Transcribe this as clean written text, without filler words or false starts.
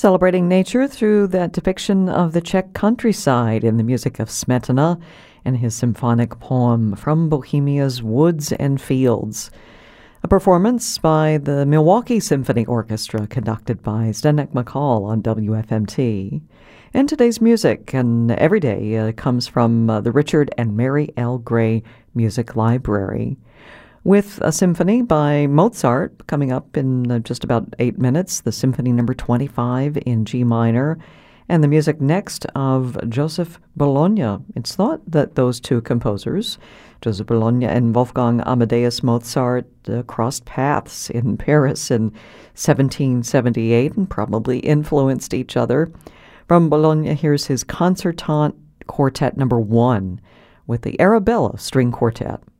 Celebrating nature through that depiction of the Czech countryside in the music of Smetana and his symphonic poem From Bohemia's Woods and Fields. A performance by the Milwaukee Symphony Orchestra conducted by Zdenek McCall on WFMT. And today's music, and every day, comes from the Richard and Mary L. Gray Music Library, with a symphony by Mozart coming up in just about 8 minutes, the Symphony Number 25 in G minor, and the music next of Joseph Bologna. It's thought that those two composers, Joseph Bologna and Wolfgang Amadeus Mozart, crossed paths in Paris in 1778 and probably influenced each other. From Bologna, here's his Concertant Quartet Number 1 with the Arabella String Quartet.